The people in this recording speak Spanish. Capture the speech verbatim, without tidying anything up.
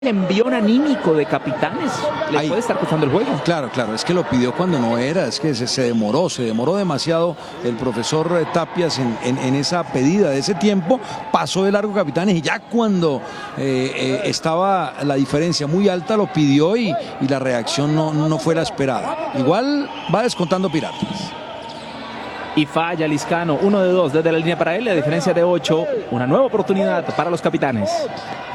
envión anímico de capitanes le Ahí. puede estar costando el juego. Claro, claro, es que lo pidió cuando no era, es que se, se demoró, se demoró demasiado el profesor eh, Tapias en, en, en esa pedida de ese tiempo, pasó de largo Capitanes y ya cuando eh, eh, estaba la diferencia muy alta lo pidió y, y la reacción no, no fue la esperada. Igual va descontando Piratas. Y falla Liscano, uno de dos desde la línea para él, a diferencia de ocho, una nueva oportunidad para los Capitanes.